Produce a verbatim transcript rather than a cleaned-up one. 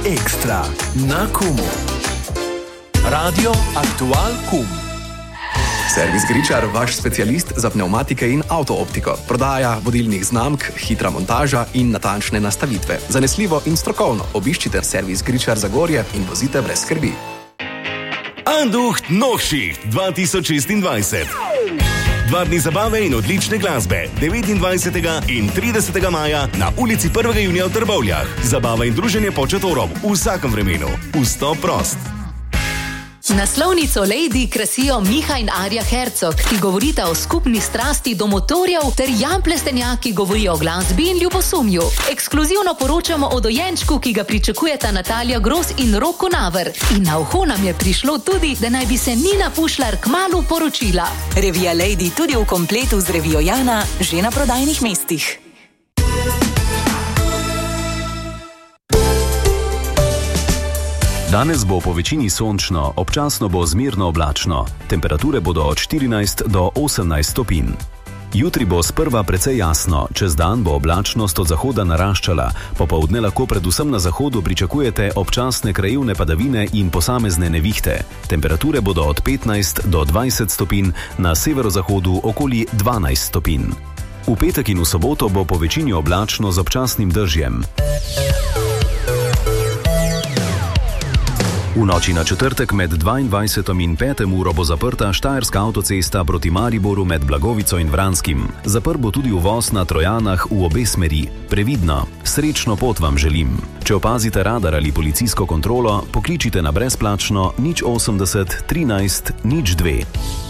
Ekstra na Kumu. Radio Aktual Kum. Servis Gričar, vaš specialist za pneumatike in avtooptiko. Prodaja vodilnih znamk, hitra montaža in natančne nastavitve. Zanesljivo in strokovno obiščite servis Gričar Zagorje in vozite brez skrbi. Anducht Nochschicht dva tisoč šestindvajset. Dva dni zabave in odlične glasbe. devetindvajsetega in tridesetega maja na ulici prvega junija v Trbovljah. Zabava in druženje pod šatorom v vsakem vremenu. Vstop prost. Naslovnico Lady krasijo Miha in Arja Hercog, ki govorita o skupni strasti do motorjev, ter Jan Plestenjak, ki govori o glasbi in ljubosumju. Ekskluzivno poročamo o dojenčku, ki ga pričakujeta Natalija Gros in Roko Naver. In na uho nam je prišlo tudi, da naj bi se Nina Pušlar kmalu poročila. Revija Lady tudi v kompletu z revijo Jana, že na prodajnih mestih. Danes bo po večini sončno, občasno bo zmerno oblačno. Temperature bodo od štirinajst do osemnajst stopinj. Jutri bo sprva precej jasno, čez dan bo oblačnost od zahoda naraščala, popoldne lahko predvsem na zahodu pričakujete občasne krajevne padavine in posamezne nevihte. Temperature bodo od petnajst do dvajset stopinj, na severozahodu okoli dvanajst stopinj. V petek in v soboto bo po večini oblačno z občasnim dežjem. V noči na četrtek med dvaindvajseto in peto uro bo zaprta Štajerska avtocesta proti Mariboru med Blagovico in Vranskim. Zaprt bo tudi uvoz na Trojanah v obe smeri. Previdno, srečno pot vam želim. Če opazite radar ali policijsko kontrolo, pokličite na brezplačno nič osemdeset trinajst nič dve.